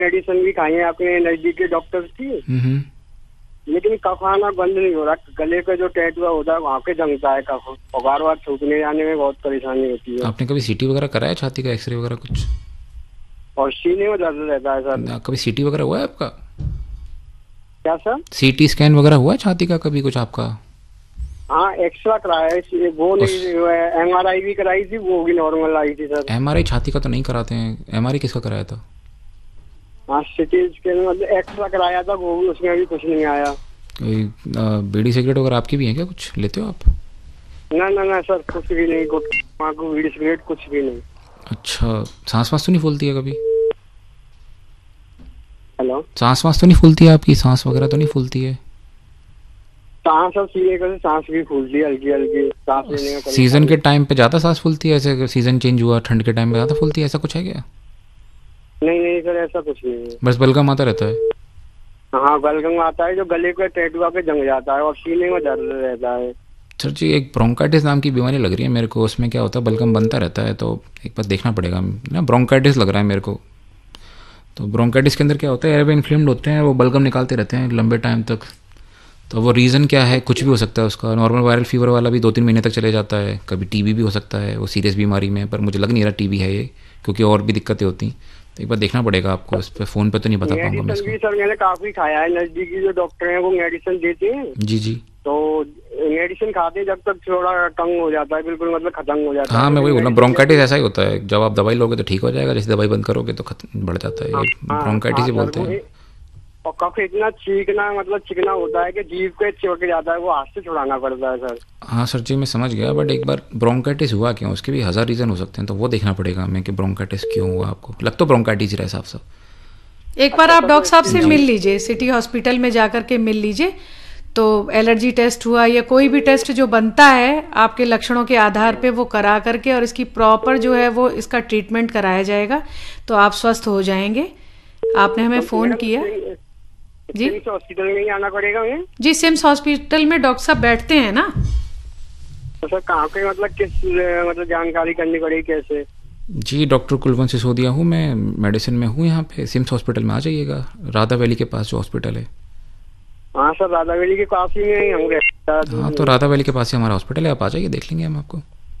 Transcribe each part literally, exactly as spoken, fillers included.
Medicine भी खाई है अपने नजदीक के डॉक्टर की, लेकिन कफ आना बंद नहीं हो रहा। गले का जो टैटू होता है वहाँ पे जमता है कफ, और बार बार थूकने जाने में बहुत परेशानी होती है। आपने कभी सीटी वगैरह कराया, छाती का एक्सरे वगैरह कुछ? और सीने में दर्द रहता है सर। कभी सीटी वगैरह हुआ है आपका? क्या सर? सीटी स्कैन वगैरह हुआ है छाती का कभी कुछ आपका? हाँ, एक्सरा कराया है, वो नहीं, एम आर आई भी कराई थी, वो भी नॉर्मल आई थी सर। एम आर आई छाती का तो नहीं कराते हैं, एम आर आई किसका कराया था? हाँ, सिटी स्कैन मतलब एक्सरा कराया था, वो उसमें भी कुछ नहीं आया। कोई बीड़ी सिगरेट वगैरह आपकी भी है क्या, कुछ लेते हो आप? ना ना ना सर, कुछ भी नहीं, गुटखा बीड़ी सिगरेट कुछ भी नहीं। अच्छा, सांस वास तो नहीं फूलती है कभी? हेलो, सांस वास तो नहीं फूलती है आपकी, सांस वगैरह तो नहीं फूलती है? सांस और सीने का सांस भी फूलती है हल्की हल्की, सांस लेने में। सीजन के टाइम पे ज्यादा सांस फूलती है ऐसे, सीजन चेंज हुआ ठंड के टाइम पे ज्यादा फूलती है, ऐसा कुछ है क्या? नहीं नहीं सर, ऐसा कुछ नहीं है। बस बलगम आता रहता है? हाँ, बलगम आता है जो गले के टैटू पे जम जाता है, और सीने में दर्द रहता है। सर जी, एक ब्रोंकाइटिस नाम की बीमारी लग रही है मेरे को, उसमें क्या होता है बलगम बनता रहता है, तो एक बार देखना पड़ेगा ना। ब्रोंकाइटिस लग रहा है मेरे को। तो ब्रोंकाइटिस के अंदर क्या होता है, एयरवे इन्फ्लेम्ड होते हैं, वो बलगम निकालते रहते हैं लंबे टाइम तक। तो वो रीज़न क्या है, कुछ भी हो सकता है उसका। नॉर्मल वायरल फीवर वाला भी दो तीन महीने तक चले जाता है, कभी टीबी भी हो सकता है, वो सीरियस बीमारी में। पर मुझे लग नहीं रहा टीबी है ये, क्योंकि और भी दिक्कतें होती। तो एक बार देखना पड़ेगा आपको, इस पर फ़ोन पे तो नहीं बता पाऊंगा मैं इसको। सर मैंने काफी खाया है, नजदीकी जो डॉक्टर हैं वो मेडिसिन देते हैं। जी जी। तो मेडिसिन खाते हैं जब तक थोड़ा तंग हो जाता है, बिल्कुल मतलब खत्म हो जाता है। हाँ, मैं वही बोल रहा हूँ, ब्रोंकाइटिस ऐसा ही होता है, जब आप दवाई लोगे तो ठीक हो जाएगा, जैसे दवाई बंद करोगे तो खत्म बढ़ जाता है। ये ब्रोंकाइटिस ही बोलते हैं। और कफ इतना चीखना मतलब चिकना होता है कि जीभ पे चिपक जाता है, वो हाथ से छुड़ाना पड़ता है सर। हाँ सर जी, मैं समझ गया, बट एक बार ब्रोंकाइटिस हुआ क्यों, उसके भी हज़ार रीज़न हो सकते हैं, तो वो देखना पड़ेगा हमें कि ब्रोंकाइटिस क्यों हुआ। आपको लग तो ब्रोंकाइटिस ही रहा है साफ साफ। एक बार आप डॉक्टर साहब से मिल लीजिए, सिटी हॉस्पिटल में जाकर के मिल लीजिए। तो एलर्जी टेस्ट हुआ या कोई भी टेस्ट जो बनता है आपके लक्षणों के आधार पे, वो करा करके और इसकी प्रॉपर जो है वो इसका ट्रीटमेंट कराया जाएगा, तो आप स्वस्थ हो जाएंगे। आपने हमें फोन किया जी। सिम्स हॉस्पिटल में ही आना पड़ेगा हमें? जी, सिम्स हॉस्पिटल में डॉक्टर साहब बैठते हैं ना। तो सर कहाँ पे, मतलब किस मतलब जानकारी करनी पड़ेगी, कैसे? जी, डॉक्टर कुलवंत सिसोदिया हूँ मैं, मेडिसिन में हूँ यहाँ पे। सिम्स हॉस्पिटल में आ जाइएगा, राधा वैली के पास जो हॉस्पिटल है। हाँ सर, राधा वैली के पास ही में हम रहते हैं। हाँ, तो राधा वैली के पास ही हमारा हॉस्पिटल है, आप आ जाइए, देख लेंगे हम आपको।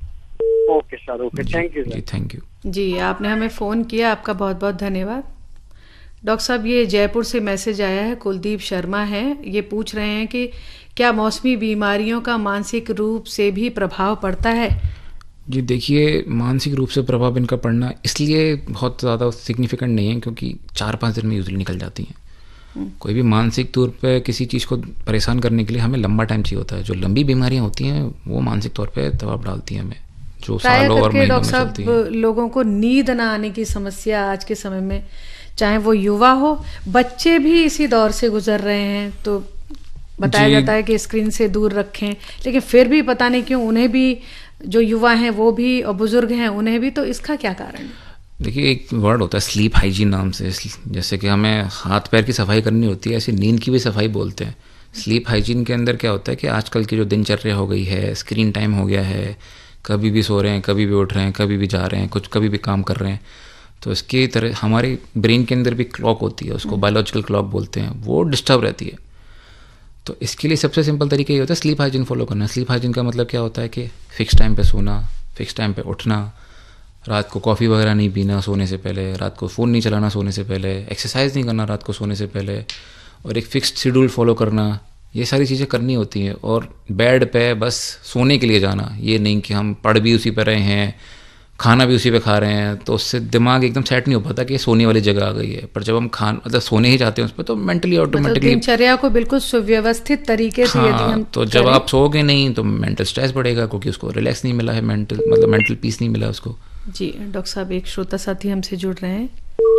Okay sir, okay, thank you ji, thank you जी। आपने हमें फ़ोन किया, आपका बहुत बहुत धन्यवाद। डॉक्टर साहब, ये जयपुर से मैसेज आया है, कुलदीप शर्मा हैं, ये पूछ रहे हैं कि क्या मौसमी बीमारियों का मानसिक रूप से भी प्रभाव पड़ता है? जी देखिए, मानसिक रूप से प्रभाव इनका पड़ना इसलिए बहुत ज़्यादा सिग्निफिकेंट नहीं है, क्योंकि चार पाँच दिन में यूजली निकल जाती हैं। कोई भी मानसिक तौर पे किसी चीज़ को परेशान करने के लिए हमें लंबा टाइम चाहिए होता है। जो लंबी बीमारियां होती हैं वो मानसिक तौर पे दबाव डालती हैं हमें, जो सालों और महीनों में चलती है। लोगों को नींद ना आने की समस्या आज के समय में, चाहे वो युवा हो, बच्चे भी इसी दौर से गुजर रहे हैं। तो बताया जाता है कि स्क्रीन से दूर रखें, लेकिन फिर भी पता नहीं क्यों उन्हें भी, जो युवा हैं वो भी और बुजुर्ग हैं उन्हें भी, तो इसका क्या कारण है? देखिए, एक वर्ड होता है स्लीप हाइजीन नाम से, जैसे कि हमें हाथ पैर की सफाई करनी होती है, ऐसी नींद की भी सफाई बोलते हैं। स्लीप हाइजीन के अंदर क्या होता है कि आजकल की जो दिनचर्या हो गई है, स्क्रीन टाइम हो गया है, कभी भी सो रहे हैं, कभी भी उठ रहे हैं, कभी भी जा रहे हैं, कुछ कभी भी काम कर रहे हैं, तो इसकी तरह हमारे ब्रेन के अंदर भी क्लॉक होती है, उसको बायोलॉजिकल क्लॉक बोलते हैं, वो डिस्टर्ब रहती है। तो इसके लिए सबसे सिंपल तरीका ये होता है स्लीप हाइजीन फॉलो करना। स्लीप हाइजीन का मतलब क्या होता है कि फिक्स टाइम पे सोना, फिक्स टाइम पे उठना, रात को कॉफ़ी वगैरह नहीं पीना सोने से पहले, रात को फ़ोन नहीं चलाना सोने से पहले, एक्सरसाइज नहीं करना रात को सोने से पहले, और एक फिक्स्ड शेड्यूल फॉलो करना। ये सारी चीज़ें करनी होती हैं। और बेड पे बस सोने के लिए जाना, ये नहीं कि हम पढ़ भी उसी पर रहे हैं, खाना भी उसी पे खा रहे हैं, तो उससे दिमाग एकदम सेट नहीं हो पाता कि सोने वाली जगह आ गई है। पर जब हम खान मतलब सोने ही जाते हैं उस पर, तो मेंटली ऑटोमेटिकली दिनचर्या को बिल्कुल सुव्यवस्थित तरीके से, हाँ, यदि हम तो जब आप सोओगे नहीं तो मेंटल स्ट्रेस बढ़ेगा, क्योंकि उसको रिलैक्स नहीं मिला है, मेंटल मतलब मेंटल पीस नहीं मिला उसको। जी डॉक्टर साहब, एक श्रोता साथी हमसे जुड़ रहे हैं।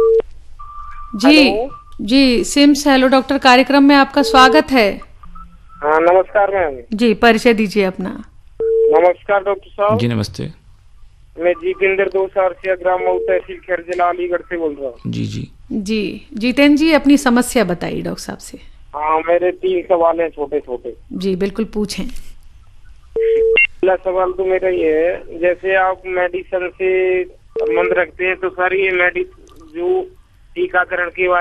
जी जी, सिम्स हेलो डॉक्टर कार्यक्रम में आपका स्वागत है। हाँ नमस्कार मैम। जी, परिचय दीजिए अपना। नमस्कार डॉक्टर साहब। जी नमस्ते। मैं जीतेंद्र दो सारसिया, ग्राम मऊ, तहसील खैर, जिला अलीगढ़ से बोल रहा हूँ। जी जी जी जितेंद्र जी, अपनी समस्या बताइए डॉक्टर साहब से। हाँ, मेरे तीन सवाल हैं छोटे छोटे। जी बिल्कुल, पूछें। पहला सवाल तो मेरा ये है, जैसे आप मेडिसिन से संबंध रखते हैं, तो सर ये मेडिसिन जो टीकाकरण के